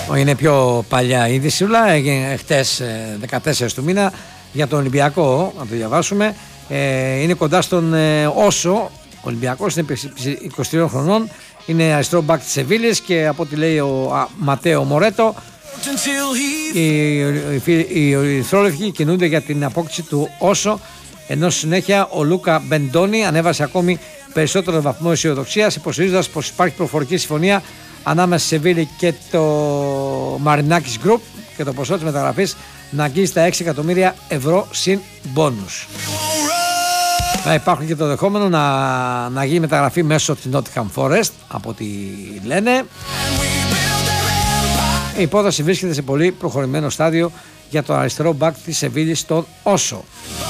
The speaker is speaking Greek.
Είναι πιο παλιά είδησούλα, έγινε χτες 14 του μήνα για τον Ολυμπιακό, να το διαβάσουμε. Είναι κοντά στον Όσο, ο Ολυμπιακός είναι 23 χρονών, είναι αριστερό μπακ της Σεβίλης και από ό,τι λέει ο Ματέο Μορέτο, οι ερυθρόλευκοι κινούνται για την απόκτηση του Όσο, ενώ συνέχεια ο Λούκα Μπεντόνι ανέβασε ακόμη περισσότερο βαθμό αισιοδοξίας, υποστηρίζοντας πως υπάρχει προφορική συμφωνία ανάμεσα στη Σεβίλη και το Μαρινάκης Group και το ποσό της μεταγραφής να αγγίζει τα 6 εκατομμύρια ευρώ συν μπόνους. Θα υπάρχουν και το δεχόμενο να γίνει μεταγραφή μέσω της Nottingham Forest, από ό,τι λένε. Η υπόθεση βρίσκεται σε πολύ προχωρημένο στάδιο για το αριστερό μπακ της Σεβίλης, τον Όσο.